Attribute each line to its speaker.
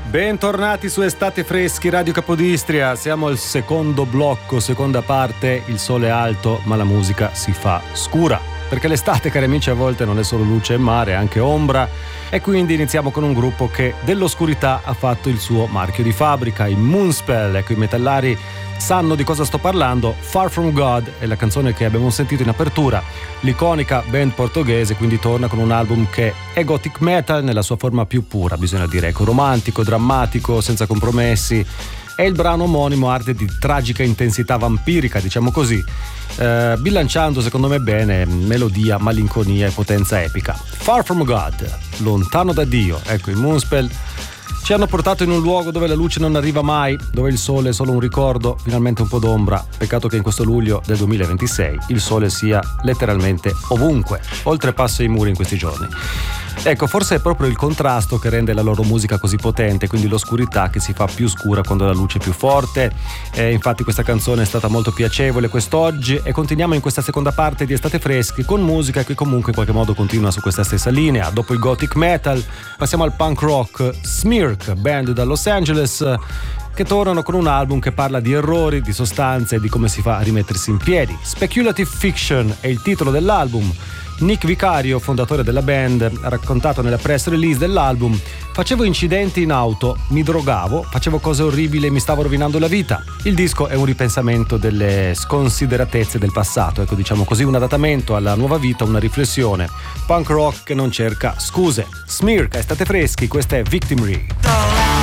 Speaker 1: Bentornati su Estate Freschi, Radio Capodistria. Siamo al secondo blocco, seconda parte. Il sole è alto, ma la musica si fa scura. Perché l'estate, cari amici, a volte non è solo luce e mare, è anche ombra. E quindi iniziamo con un gruppo che dell'oscurità ha fatto il suo marchio di fabbrica, i Moonspell. Ecco, i metallari sanno di cosa sto parlando. Far From God è la canzone che abbiamo sentito in apertura. L'iconica band portoghese quindi torna con un album che è gothic metal nella sua forma più pura, bisogna dire, ecco, romantico, drammatico, senza compromessi. E il brano omonimo arte di tragica intensità vampirica, diciamo così, bilanciando secondo me bene melodia, malinconia e potenza epica. Far From God, lontano da Dio. Ecco, i Moonspell ci hanno portato in un luogo dove la luce non arriva mai, dove il sole è solo un ricordo, finalmente un po' d'ombra. Peccato che in questo luglio del 2026 il sole sia letteralmente ovunque, oltrepassa i muri in questi giorni. Ecco, forse è proprio il contrasto che rende la loro musica così potente, quindi l'oscurità che si fa più scura quando la luce è più forte. Infatti questa canzone è stata molto piacevole quest'oggi e continuiamo in questa seconda parte di Estate Freschi con musica che comunque in qualche modo continua su questa stessa linea. Dopo il gothic metal passiamo al punk rock. Smirk, band da Los Angeles, che tornano con un album che parla di errori, di sostanze e di come si fa a rimettersi in piedi. Speculative Fiction è il titolo dell'album. Nick Vicario, fondatore della band, ha raccontato nella press release dell'album: facevo incidenti in auto, mi drogavo, facevo cose orribili e mi stavo rovinando la vita. Il disco è un ripensamento delle sconsideratezze del passato, ecco, diciamo così, un adattamento alla nuova vita, una riflessione. Punk rock che non cerca scuse. Smirk, Estate Freschi, questa è Victimry.